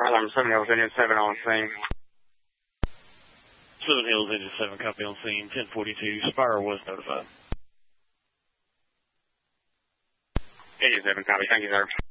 Alarm 7 Hills, Engine 7 on scene. 7 Hills, Engine 7, copy on scene. 1042, Spire was notified. Engine 7, copy. Thank you, sir.